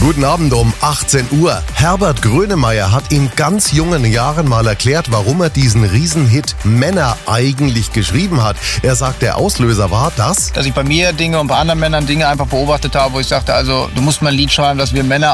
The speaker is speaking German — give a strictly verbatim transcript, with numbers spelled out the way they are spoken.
Guten Abend um achtzehn Uhr. Herbert Grönemeyer hat in ganz jungen Jahren mal erklärt, warum er diesen Riesenhit Männer eigentlich geschrieben hat. Er sagt, der Auslöser war das, dass ich bei mir Dinge und bei anderen Männern Dinge einfach beobachtet habe, wo ich sagte, also du musst mal ein Lied schreiben, dass wir Männer